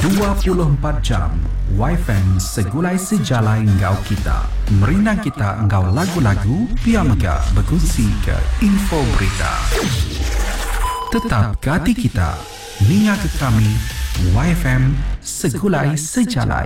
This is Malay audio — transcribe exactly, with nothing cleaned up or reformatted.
dua puluh empat jam Y F M segulai sejalai ngau kita. Merinang kita ngau lagu-lagu, biar mega berkongsi ke info berita. Tetap ke hati kita, ninga ke kami Y F M segulai sejalai.